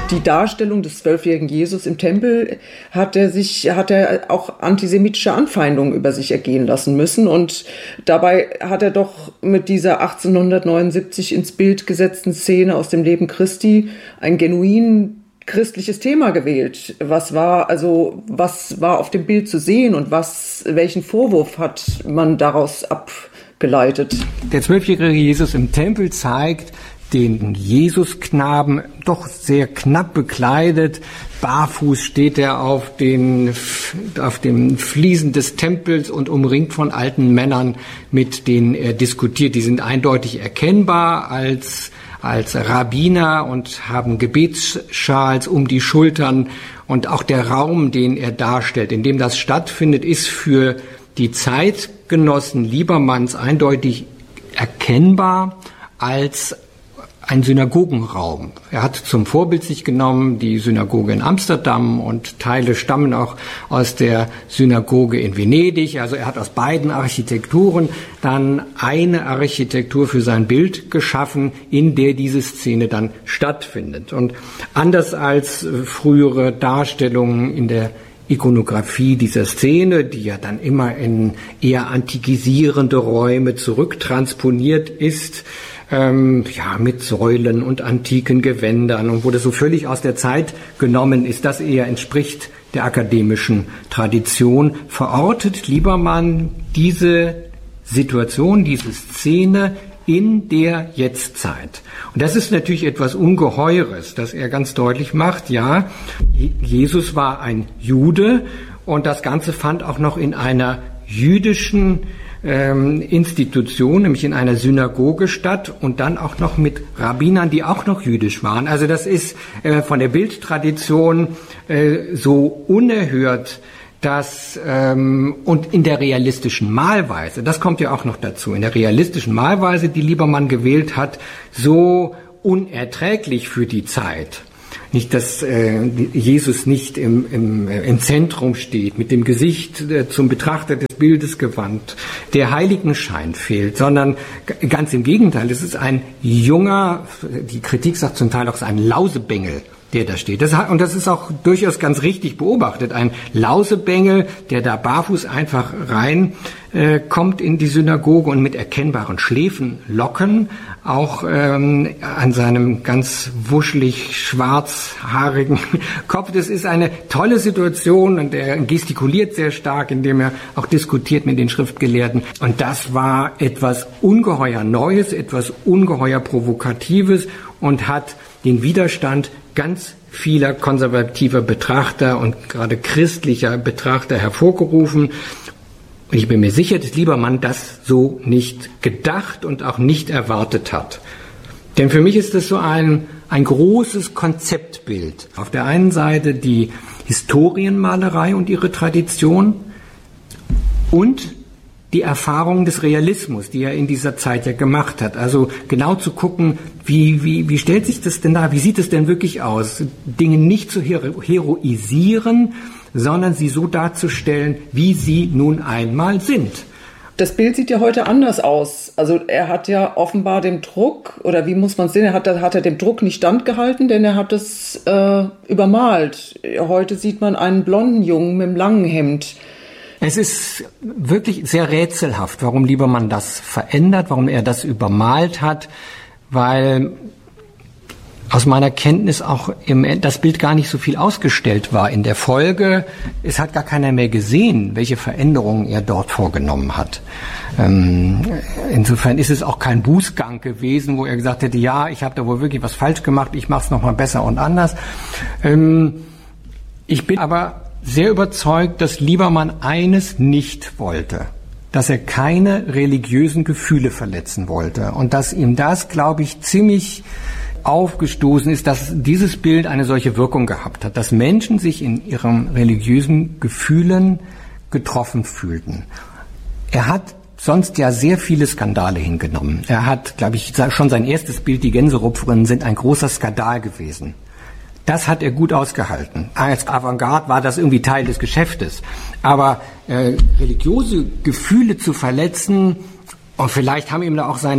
die Darstellung des 12-jährigen Jesus im Tempel hat er auch antisemitische Anfeindungen über sich ergehen lassen müssen. Und dabei hat er doch mit dieser 1879 ins Bild gesetzten Szene aus dem Leben Christi ein genuin christliches Thema gewählt. Was war auf dem Bild zu sehen und welchen Vorwurf hat man daraus abgeleitet? Der 12-jährige Jesus im Tempel zeigt den Jesusknaben doch sehr knapp bekleidet. Barfuß steht er auf den Fliesen des Tempels und umringt von alten Männern, mit denen er diskutiert. Die sind eindeutig erkennbar als Rabbiner und haben Gebetsschals um die Schultern. Und auch der Raum, den er darstellt, in dem das stattfindet, ist für die Zeitgenossen Liebermanns eindeutig erkennbar als ein Synagogenraum. Er hat zum Vorbild sich genommen die Synagoge in Amsterdam und Teile stammen auch aus der Synagoge in Venedig. Also er hat aus beiden Architekturen dann eine Architektur für sein Bild geschaffen, in der diese Szene dann stattfindet. Und anders als frühere Darstellungen in der Ikonografie dieser Szene, die ja dann immer in eher antikisierende Räume zurücktransponiert ist, mit Säulen und antiken Gewändern und wo das so völlig aus der Zeit genommen ist, das eher entspricht der akademischen Tradition, verortet Liebermann diese Situation, diese Szene in der Jetztzeit. Und das ist natürlich etwas Ungeheures, dass er ganz deutlich macht, ja, Jesus war ein Jude und das Ganze fand auch noch in einer jüdischen Institution, nämlich in einer Synagoge statt und dann auch noch mit Rabbinern, die auch noch jüdisch waren. Also das ist von der Bildtradition so unerhört, dass und in der realistischen Malweise, das kommt ja auch noch dazu, in der realistischen Malweise, die Liebermann gewählt hat, so unerträglich für die Zeit. Nicht, dass Jesus nicht im Zentrum steht, mit dem Gesicht zum Betrachter des Bildes gewandt, der Heiligenschein fehlt, sondern ganz im Gegenteil, es ist ein junger, die Kritik sagt zum Teil auch, es ist ein Lausebengel, der da steht. Und das ist auch durchaus ganz richtig beobachtet. Ein Lausebengel, der da barfuß einfach rein kommt in die Synagoge und mit erkennbaren Schläfenlocken, auch an seinem ganz wuschelig schwarzhaarigen Kopf. Das ist eine tolle Situation und er gestikuliert sehr stark, indem er auch diskutiert mit den Schriftgelehrten. Und das war etwas ungeheuer Neues, etwas ungeheuer Provokatives und hat den Widerstand ganz vieler konservativer Betrachter und gerade christlicher Betrachter hervorgerufen. Und ich bin mir sicher, dass Liebermann das so nicht gedacht und auch nicht erwartet hat. Denn für mich ist das so ein großes Konzeptbild. Auf der einen Seite die Historienmalerei und ihre Tradition und die Erfahrung des Realismus, die er in dieser Zeit ja gemacht hat. Also genau zu gucken, wie stellt sich das denn da, wie sieht es denn wirklich aus? Dinge nicht zu heroisieren, sondern sie so darzustellen, wie sie nun einmal sind. Das Bild sieht ja heute anders aus. Also er hat ja offenbar dem Druck, oder wie muss man es sehen, hat er dem Druck nicht standgehalten, denn er hat es übermalt. Heute sieht man einen blonden Jungen mit einem langen Hemd. Es ist wirklich sehr rätselhaft, warum Liebermann das verändert, warum er das übermalt hat, weil aus meiner Kenntnis auch das Bild gar nicht so viel ausgestellt war in der Folge. Es hat gar keiner mehr gesehen, welche Veränderungen er dort vorgenommen hat. Insofern ist es auch kein Bußgang gewesen, wo er gesagt hätte, ja, ich habe da wohl wirklich was falsch gemacht, ich mache es nochmal besser und anders. Ich bin aber sehr überzeugt, dass Liebermann eines nicht wollte, dass er keine religiösen Gefühle verletzen wollte und dass ihm das, glaube ich, ziemlich aufgestoßen ist, dass dieses Bild eine solche Wirkung gehabt hat, dass Menschen sich in ihren religiösen Gefühlen getroffen fühlten. Er hat sonst ja sehr viele Skandale hingenommen. Er hat, glaube ich, schon sein erstes Bild, die Gänserupferinnen, sind ein großer Skandal gewesen. Das hat er gut ausgehalten. Als Avantgarde war das irgendwie Teil des Geschäftes. Aber religiöse Gefühle zu verletzen, und vielleicht haben ihm da auch seine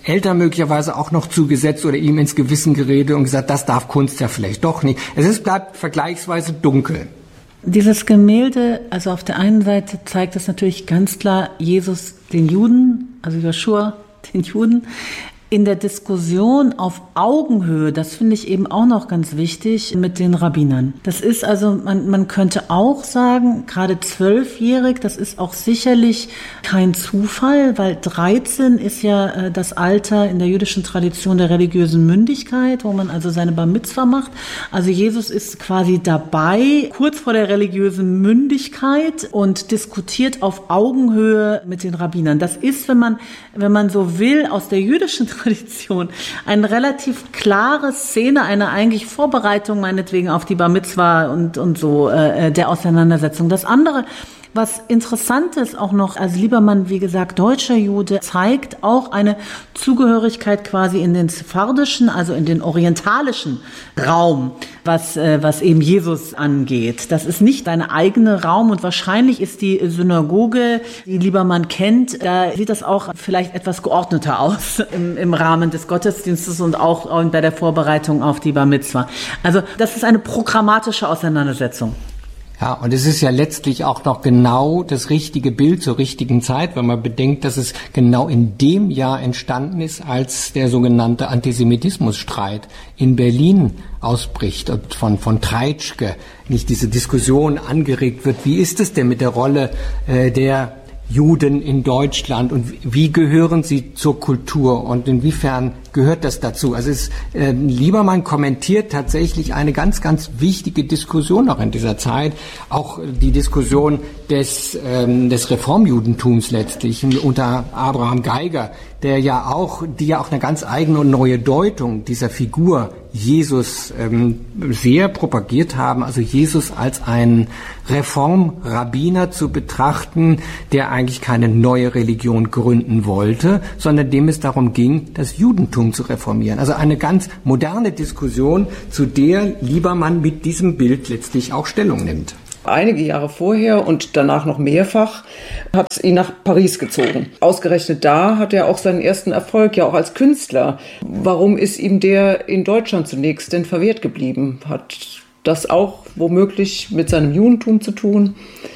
Eltern möglicherweise auch noch zugesetzt oder ihm ins Gewissen geredet und gesagt, das darf Kunst ja vielleicht doch nicht. Bleibt vergleichsweise dunkel. Dieses Gemälde, also auf der einen Seite zeigt es natürlich ganz klar Jesus den Juden, also Joshua den Juden, in der Diskussion auf Augenhöhe, das finde ich eben auch noch ganz wichtig, mit den Rabbinern. Das ist also, man könnte auch sagen, gerade 12-jährig, das ist auch sicherlich kein Zufall, weil 13 ist ja das Alter in der jüdischen Tradition der religiösen Mündigkeit, wo man also seine Bar Mitzvah macht. Also Jesus ist quasi dabei, kurz vor der religiösen Mündigkeit und diskutiert auf Augenhöhe mit den Rabbinern. Das ist, wenn man so will, aus der jüdischen Tradition eine relativ klare Szene, eine eigentlich Vorbereitung meinetwegen auf die Bar Mitzvah und so der Auseinandersetzung. Das andere, was interessant ist auch noch, also Liebermann, wie gesagt, deutscher Jude, zeigt auch eine Zugehörigkeit quasi in den sephardischen, also in den orientalischen Raum, was eben Jesus angeht. Das ist nicht dein eigener Raum und wahrscheinlich ist die Synagoge, die Liebermann kennt, da sieht das auch vielleicht etwas geordneter aus im Rahmen des Gottesdienstes und auch bei der Vorbereitung auf die Bar Mitzvah. Also das ist eine programmatische Auseinandersetzung. Ja, und es ist ja letztlich auch noch genau das richtige Bild zur richtigen Zeit, wenn man bedenkt, dass es genau in dem Jahr entstanden ist, als der sogenannte Antisemitismusstreit in Berlin ausbricht und von Treitschke nicht diese Diskussion angeregt wird. Wie ist es denn mit der Rolle der Juden in Deutschland und wie gehören sie zur Kultur und inwiefern gehört das dazu? Also Liebermann kommentiert tatsächlich eine ganz, ganz wichtige Diskussion auch in dieser Zeit, auch die Diskussion des Reformjudentums letztlich unter Abraham Geiger, die ja auch eine ganz eigene und neue Deutung dieser Figur Jesus sehr propagiert haben, also Jesus als einen Reformrabbiner zu betrachten, der eigentlich keine neue Religion gründen wollte, sondern dem es darum ging, das Judentum zu reformieren. Also eine ganz moderne Diskussion, zu der Liebermann mit diesem Bild letztlich auch Stellung nimmt. Einige Jahre vorher und danach noch mehrfach hat es ihn nach Paris gezogen. Ausgerechnet da hat er auch seinen ersten Erfolg, ja auch als Künstler. Warum ist ihm der in Deutschland zunächst denn verwehrt geblieben? Hat das auch womöglich mit seinem Judentum zu tun?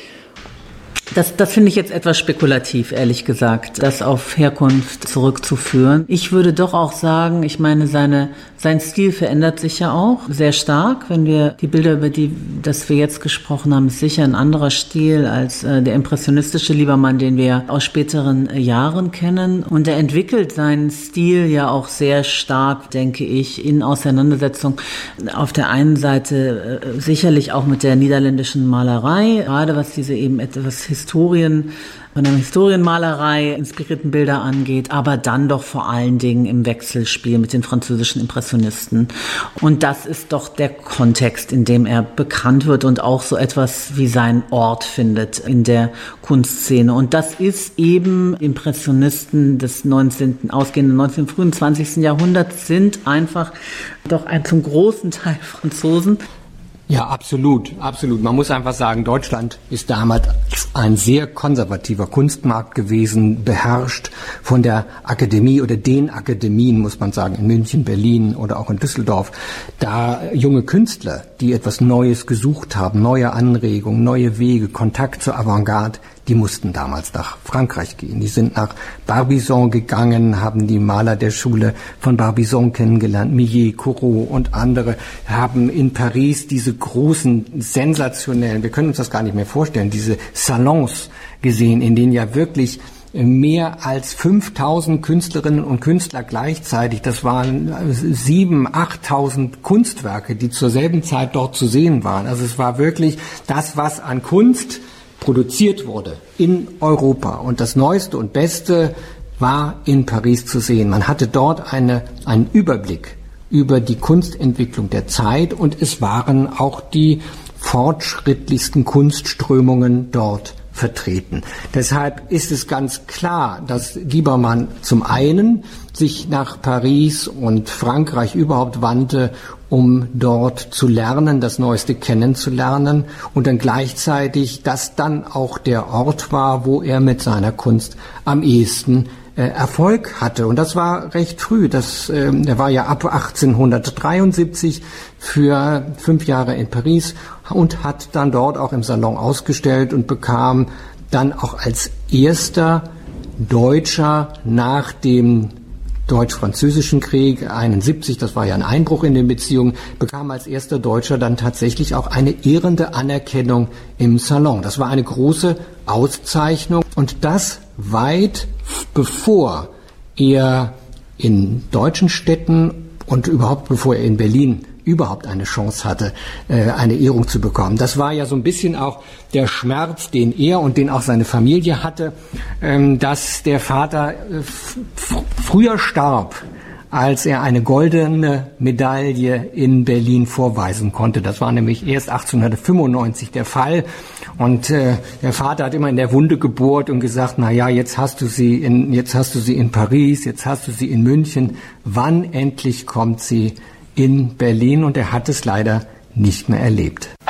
Das finde ich jetzt etwas spekulativ, ehrlich gesagt, das auf Herkunft zurückzuführen. Ich würde doch auch sagen, ich meine, sein Stil verändert sich ja auch sehr stark. Wenn wir die Bilder, über das wir jetzt gesprochen haben, ist sicher ein anderer Stil als der impressionistische Liebermann, den wir aus späteren Jahren kennen. Und er entwickelt seinen Stil ja auch sehr stark, denke ich, in Auseinandersetzung auf der einen Seite sicherlich auch mit der niederländischen Malerei, gerade was diese eben etwas von der Historienmalerei inspirierten Bilder angeht, aber dann doch vor allen Dingen im Wechselspiel mit den französischen Impressionisten. Und das ist doch der Kontext, in dem er bekannt wird und auch so etwas wie seinen Ort findet in der Kunstszene. Und das ist eben Impressionisten des ausgehenden 19., frühen 20. Jahrhunderts sind einfach doch zum großen Teil Franzosen. Ja, absolut, absolut. Man muss einfach sagen, Deutschland ist damals ein sehr konservativer Kunstmarkt gewesen, beherrscht von der Akademie oder den Akademien, muss man sagen, in München, Berlin oder auch in Düsseldorf. Da junge Künstler, die etwas Neues gesucht haben, neue Anregungen, neue Wege, Kontakt zur Avantgarde, die mussten damals nach Frankreich gehen. Die sind nach Barbizon gegangen, haben die Maler der Schule von Barbizon kennengelernt, Millet, Corot und andere, haben in Paris diese großen, sensationellen, wir können uns das gar nicht mehr vorstellen, diese Salons gesehen, in denen ja wirklich mehr als 5000 Künstlerinnen und Künstler gleichzeitig, das waren 7.000, 8.000 Kunstwerke, die zur selben Zeit dort zu sehen waren. Also es war wirklich das, was an Kunst produziert wurde in Europa. Und das Neueste und Beste war in Paris zu sehen. Man hatte dort einen Überblick über die Kunstentwicklung der Zeit und es waren auch die fortschrittlichsten Kunstströmungen dort vertreten. Deshalb ist es ganz klar, dass Liebermann zum einen sich nach Paris und Frankreich überhaupt wandte, um dort zu lernen, das Neueste kennenzulernen und dann gleichzeitig das dann auch der Ort war, wo er mit seiner Kunst am ehesten Erfolg hatte. Und das war recht früh. Er war ja ab 1873 für 5 Jahre in Paris und hat dann dort auch im Salon ausgestellt und bekam dann auch als erster Deutscher nach dem Deutsch-Französischen Krieg 71, das war ja ein Einbruch in den Beziehungen, bekam als erster Deutscher dann tatsächlich auch eine ehrende Anerkennung im Salon. Das war eine große Auszeichnung und das weit bevor er in deutschen Städten und überhaupt bevor er in Berlin überhaupt eine Chance hatte, eine Ehrung zu bekommen. Das war ja so ein bisschen auch der Schmerz, den er und den auch seine Familie hatte, dass der Vater früher starb, als er eine goldene Medaille in Berlin vorweisen konnte. Das war nämlich erst 1895 der Fall. Und der Vater hat immer in der Wunde gebohrt und gesagt, na ja, jetzt hast du sie in Paris, jetzt hast du sie in München. Wann endlich kommt sie in Berlin? Und er hat es leider nicht mehr erlebt.